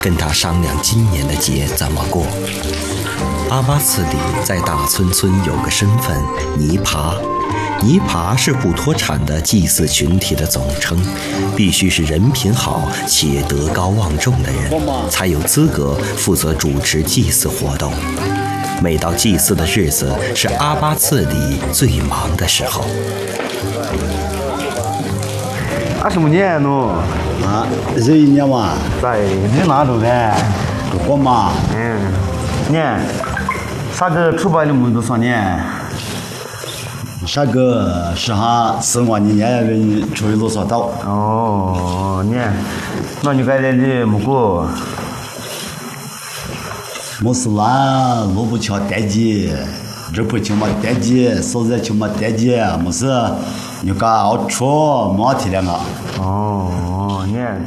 跟他商量今年的节怎么过。阿巴次里在大村村有个身份尼爬，尼爬是不脱产的祭祀群体的总称，必须是人品好且德高望重的人，才有资格负责主持祭祀活动。每到祭祀的日子，是阿巴次里最忙的时候。 什么年喏？ 啊，这一年嘛， 在你哪种的？ 我嘛， 年，啥个出版的么子算年？ 啥个是哈4万年人出去多少刀？ 哦，年，那你该来的么个？ 没事啦，萝卜敲单鸡，肉不敲嘛单鸡，臊子敲嘛单鸡，没事，你干熬出没体谅啊？ 哦，年。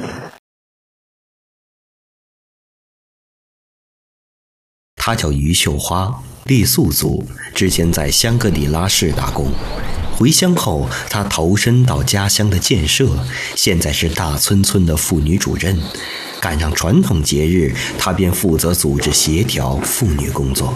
她叫于秀花，傈僳族，之前在香格里拉市打工。回乡后，她投身到家乡的建设，现在是大村村的妇女主任。赶上传统节日，她便负责组织协调妇女工作。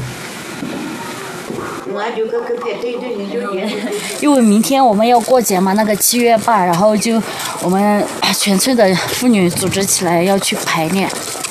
因为明天我们要过节嘛，那个7月8，然后就我们全村的妇女组织起来要去排练。